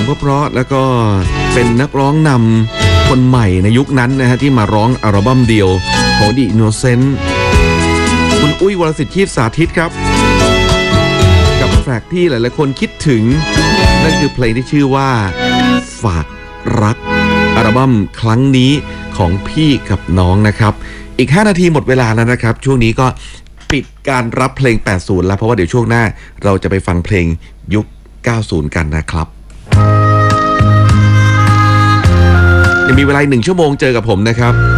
เพราะๆแล้วก็เป็นนักร้องนำคนใหม่ในยุคนั้นนะฮะที่มาร้องอัลบั้มเดียวของ The Innocent คุณอุ้ยวรสิทธิ์ชีพสาธิตครับกับแทร็กที่หลายๆคนคิดถึงนั่นคือเพลงที่ชื่อว่าฝากรักอัลบั้มครั้งนี้ของพี่กับน้องนะครับอีก5นาทีหมดเวลาแล้วนะครับช่วงนี้ก็ปิดการรับเพลง80แล้วเพราะว่าเดี๋ยวช่วงหน้าเราจะไปฟังเพลงยุค90กันนะครับยังมีเวลา1 ชั่วโมงเจอกับผมนะครับ